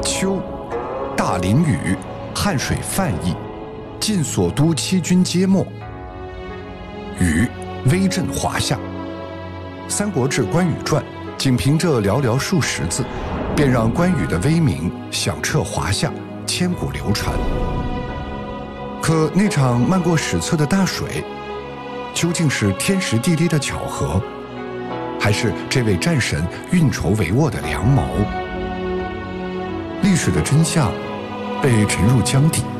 秋，大淋雨，汉水泛溢，晋所都七军皆没。禹威震华夏。《三国志·关羽传》仅凭这寥寥数十字，便让关羽的威名响彻华夏，千古流传。可那场漫过史册的大水，究竟是天时地利的巧合，还是这位战神运筹帷幄的良谋？历史的真相被沉入江底。